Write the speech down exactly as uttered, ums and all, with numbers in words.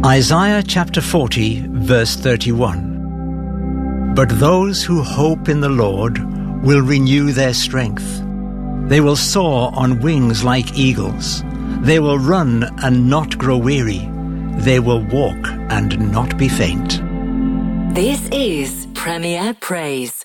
Isaiah chapter forty, verse thirty-one. But those who hope in the Lord will renew their strength. They will soar on wings like eagles. They will run and not grow weary. They will walk and not be faint. This is Premier Praise.